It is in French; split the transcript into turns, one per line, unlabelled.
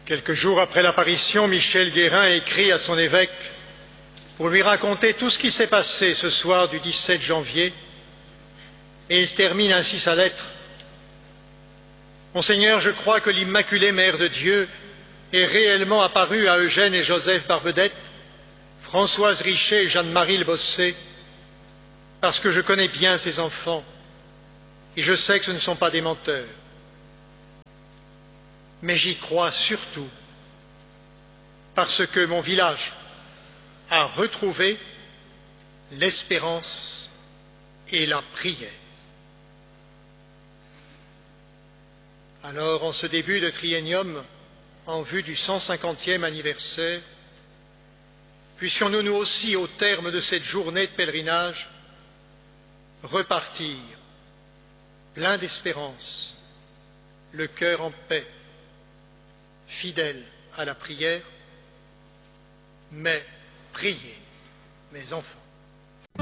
Quelques jours après l'apparition, Michel Guérin écrit à son évêque pour lui raconter tout ce qui s'est passé ce soir du 17 janvier, et il termine ainsi sa lettre. Monseigneur, je crois que l'Immaculée Mère de Dieu est réellement apparue à Eugène et Joseph Barbedette, Françoise Richet et Jeanne-Marie Le Bossé, parce que je connais bien ces enfants et je sais que ce ne sont pas des menteurs. Mais j'y crois surtout parce que mon village a retrouvé l'espérance et la prière. Alors, en ce début de triennium, en vue du 150e anniversaire, puissions-nous nous aussi, au terme de cette journée de pèlerinage, repartir plein d'espérance, le cœur en paix, fidèle à la prière, mais priez, mes enfants.